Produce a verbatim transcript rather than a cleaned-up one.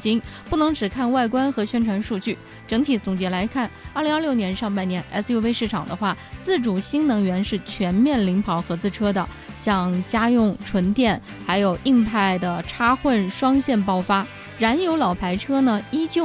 睛，不能只看外观和宣传数据。整体总结来看，二零二六年上半年 S U V 市场的话，自主新能源是全面领跑合资车的，像家用纯电还有硬派的插混双线爆发，燃油老牌车呢依旧